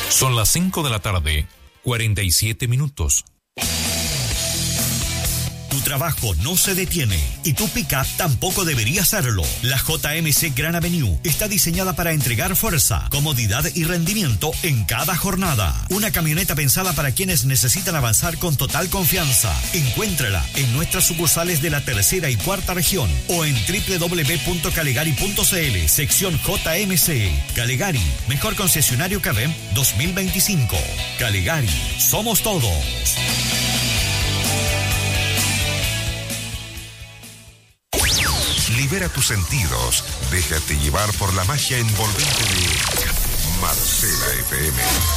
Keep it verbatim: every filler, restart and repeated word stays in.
Son las cinco de la tarde, cuarenta y siete minutos. Tu trabajo no se detiene y tu pick-up tampoco debería hacerlo. La J M C Grand Avenue está diseñada para entregar fuerza, comodidad y rendimiento en cada jornada. Una camioneta pensada para quienes necesitan avanzar con total confianza. Encuéntrala en nuestras sucursales de la tercera y cuarta región o en doble u doble u doble u punto calegari punto c l, sección J M C. Calegari, mejor concesionario C A D E M dos mil veinticinco. Calegari, somos todos. Libera tus sentidos. Déjate llevar por la magia envolvente de Marcela F M.